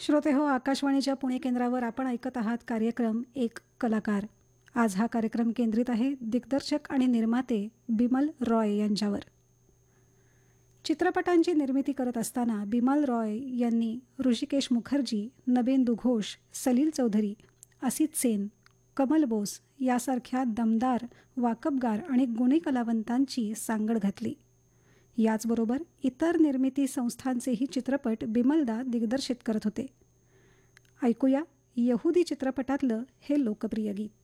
श्रोते हो, आकाशवाणीच्या पुणे केंद्रावर आपण ऐकत आहात कार्यक्रम एक कलाकार. आज हा कार्यक्रम केंद्रित आहे दिग्दर्शक आणि निर्माते बिमल रॉय यांच्यावर. चित्रपटांची निर्मिती करत असताना बिमल रॉय यांनी ऋषिकेश मुखर्जी, नबेंदू घोष, सलील चौधरी, असित सेन, कमल बोस यासारख्या दमदार, वाकबगार आणि गुणी कलावंतांची सांगड घातली. याचबरोबर इतर निर्मिती संस्थांचेही चित्रपट बिमलदा दिग्दर्शित करत होते. ऐकूया यहुदी चित्रपटातलं हे लोकप्रिय गीत.